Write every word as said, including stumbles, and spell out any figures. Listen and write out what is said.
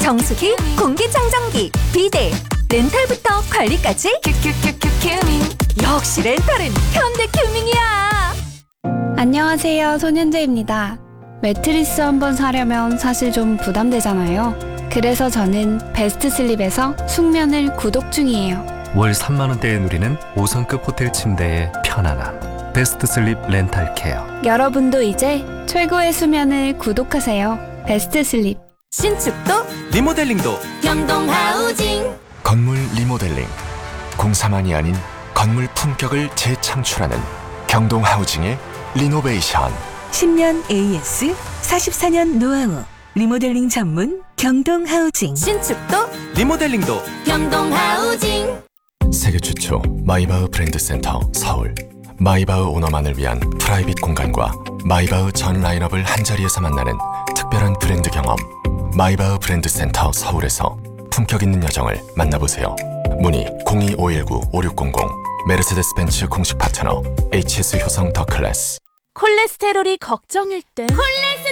정수기, 공기청정기, 비데, 렌탈부터 관리까지 큐큐큐큐큐밍. 역시 렌탈은 현대큐밍이야. 안녕하세요, 손현재입니다. 매트리스 한번 사려면 사실 좀 부담되잖아요. 그래서 저는 베스트슬립에서 숙면을 구독 중이에요. 월 삼만 원대에 누리는 오 성급 호텔 침대의 편안함. 베스트슬립 렌탈케어. 여러분도 이제 최고의 수면을 구독하세요. 베스트슬립. 신축도 리모델링도 경동하우징. 건물 리모델링, 공사만이 아닌 건물 품격을 재창출하는 경동하우징의 리노베이션. 십 년 에이에스, 사십사 년 노하우, 리모델링 전문 경동하우징. 신축도 리모델링도 경동하우징. 세계 최초 마이바흐 브랜드 센터 서울. 마이바흐 오너만을 위한 프라이빗 공간과 마이바흐 전 라인업을 한자리에서 만나는 특별한 브랜드 경험. 마이바흐 브랜드 센터 서울에서 품격 있는 여정을 만나보세요. 문의 공이 오일구 오육공공. 메르세데스 벤츠 공식 파트너 에이치에스 효성 더 클래스. 콜레스테롤이 걱정일 땐 콜레